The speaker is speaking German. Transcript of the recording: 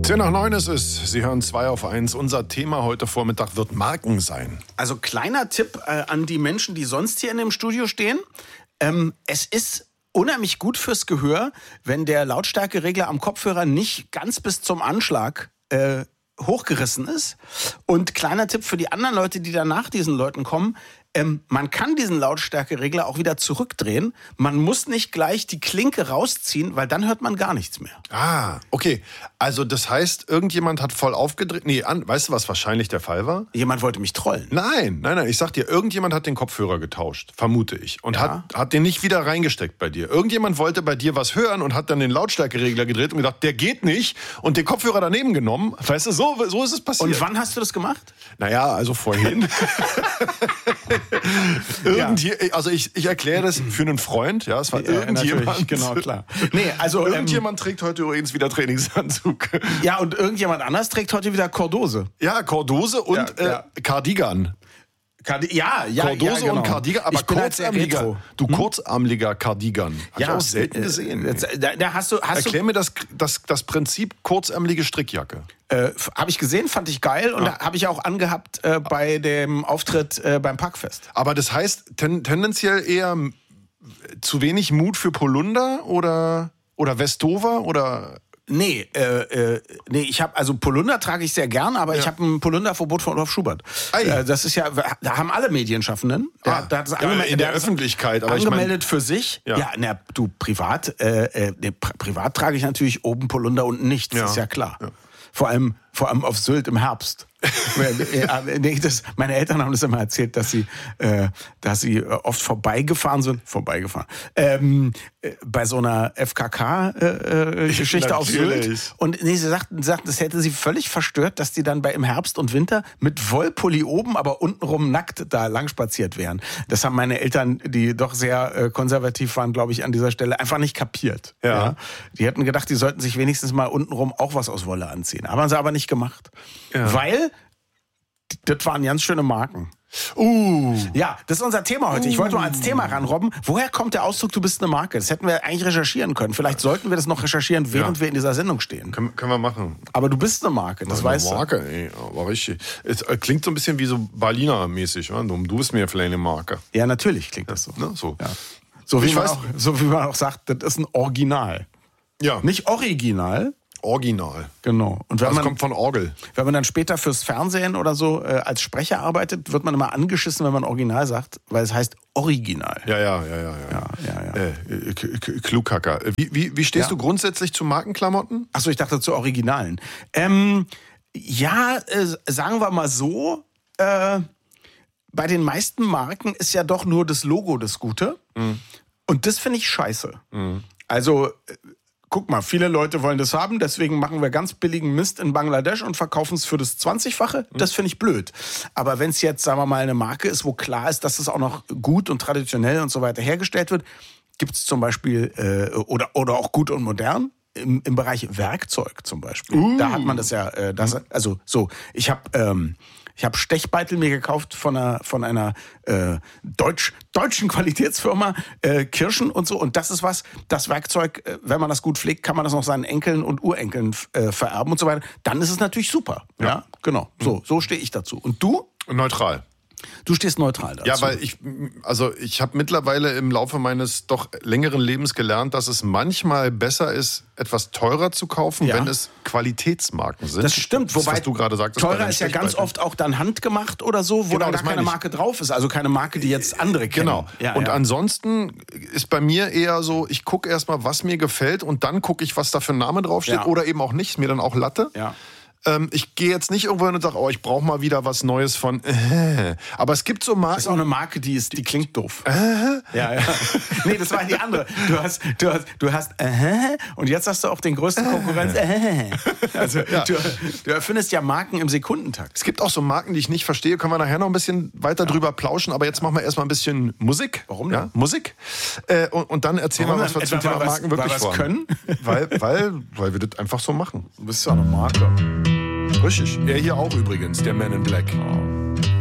10:09 ist es. Sie hören 2 auf 1. Unser Thema heute Vormittag wird Marken sein. Also kleiner Tipp an die Menschen, die sonst hier in dem Studio stehen. Es ist unheimlich gut fürs Gehör, wenn der Lautstärkeregler am Kopfhörer nicht ganz bis zum Anschlag hochgerissen ist. Und kleiner Tipp für die anderen Leute, die dann nach diesen Leuten kommen. Man kann diesen Lautstärkeregler auch wieder zurückdrehen. Man muss nicht gleich die Klinke rausziehen, weil dann hört man gar nichts mehr. Ah, okay. Also das heißt, irgendjemand hat voll aufgedreht. Weißt du, was wahrscheinlich der Fall war? Jemand wollte mich trollen. Nein. Ich sag dir, irgendjemand hat den Kopfhörer getauscht, vermute ich. Und hat den nicht wieder reingesteckt bei dir. Irgendjemand wollte bei dir was hören und hat dann den Lautstärkeregler gedreht und gedacht, der geht nicht. Und den Kopfhörer daneben genommen. Weißt du, so ist es passiert. Und wann hast du das gemacht? Naja, also vorhin. Also ich erkläre das für einen Freund. Ja, es war irgendjemand. Genau, klar. Nee, also irgendjemand trägt heute übrigens wieder Trainingsanzug. Ja, und irgendjemand anders trägt heute wieder Cordose. Ja, Cordose und Cardigan. Cordose genau. Und Cardigan, aber kurzärmeliger. Du kurzärmeliger Cardigan. Hab ich auch selten gesehen. Erklär mir das Prinzip kurzärmelige Strickjacke. Habe ich gesehen, fand ich geil und habe ich auch angehabt bei dem Auftritt beim Packfest. Aber das heißt tendenziell eher zu wenig Mut für Polunder oder Westover oder... Nee, ich habe Polunder trage ich sehr gern, aber ich habe ein Polunderverbot von Rolf Schubert. Das ist ja, da haben alle Medienschaffenden. In der Öffentlichkeit, aber angemeldet für sich. Privat trage ich natürlich oben Polunder, unten nichts, ist ja klar. Ja. Vor allem auf Sylt im Herbst. Meine Eltern haben das immer erzählt, dass sie oft vorbeigefahren sind. Bei so einer FKK-Geschichte auf Sylt. Und sie sagten, das hätte sie völlig verstört, dass die dann im Herbst und Winter mit Wollpulli oben, aber untenrum nackt da lang spaziert wären. Das haben meine Eltern, die doch sehr konservativ waren, glaube ich, an dieser Stelle einfach nicht kapiert. Ja. Die hätten gedacht, die sollten sich wenigstens mal untenrum auch was aus Wolle anziehen. Haben sie aber nicht gemacht. Ja. Weil das waren ganz schöne Marken. Ja, das ist unser Thema heute. Ich wollte mal als Thema ranrobben. Woher kommt der Ausdruck, du bist eine Marke? Das hätten wir eigentlich recherchieren können. Vielleicht sollten wir das noch recherchieren, während wir in dieser Sendung stehen. Können wir machen. Aber du bist eine Marke, das weißt du. Eine Marke, ey, aber richtig. Es klingt so ein bisschen wie so Berliner-mäßig. Ja? Du bist mir vielleicht eine Marke. Ja, natürlich klingt das so. Ne? So. Ja. So wie man auch sagt, das ist ein Original. Ja. Nicht original. Original. Genau. Und das kommt von Orgel. Wenn man dann später fürs Fernsehen oder so als Sprecher arbeitet, wird man immer angeschissen, wenn man Original sagt, weil es heißt Original. Ja. Klughacker. Wie stehst du grundsätzlich zu Markenklamotten? Achso, ich dachte zu Originalen. Sagen wir mal so, bei den meisten Marken ist ja doch nur das Logo das Gute. Mhm. Und das finde ich scheiße. Mhm. Also... Guck mal, viele Leute wollen das haben, deswegen machen wir ganz billigen Mist in Bangladesch und verkaufen es für das 20-fache. Das finde ich blöd. Aber wenn es jetzt, sagen wir mal, eine Marke ist, wo klar ist, dass es auch noch gut und traditionell und so weiter hergestellt wird, gibt es zum Beispiel, oder auch gut und modern, im Bereich Werkzeug zum Beispiel. Da hat man das ja, ich habe Stechbeitel mir gekauft von einer deutschen Qualitätsfirma, Kirschen und so. Und das ist das Werkzeug, wenn man das gut pflegt, kann man das noch seinen Enkeln und Urenkeln vererben und so weiter. Dann ist es natürlich super. Ja, genau. So stehe ich dazu. Und du? Neutral. Du stehst neutral dazu. Ja, weil ich habe mittlerweile im Laufe meines doch längeren Lebens gelernt, dass es manchmal besser ist, etwas teurer zu kaufen, wenn es Qualitätsmarken sind. Das stimmt, wobei was du gerade sagtest, teurer ist ja ganz oft auch dann handgemacht oder so, wo dann gar keine Marke drauf ist. Also keine Marke, die jetzt andere kennen. Genau. Ja, und ansonsten ist bei mir eher so, ich gucke erstmal, was mir gefällt und dann gucke ich, was da für ein Name draufsteht oder eben auch nicht. Ist mir dann auch Latte. Ja. Ich gehe jetzt nicht irgendwo hin und sage, ich brauche mal wieder was Neues von. Aber es gibt so Marken. Das ist auch eine Marke, die klingt doof. Ja. Nee, das war die andere. Du hast und jetzt hast du auch den größten Konkurrenz. Also du erfindest ja Marken im Sekundentakt. Es gibt auch so Marken, die ich nicht verstehe. Können wir nachher noch ein bisschen weiter drüber plauschen. Aber jetzt machen wir erstmal ein bisschen Musik. Warum denn? Ja, Musik. Und dann erzählen wir, was wir zum Thema Marken wirklich können. Weil wir das einfach so machen. Du bist ja eine Marke. Richtig. Er hier auch übrigens, der Man in Black.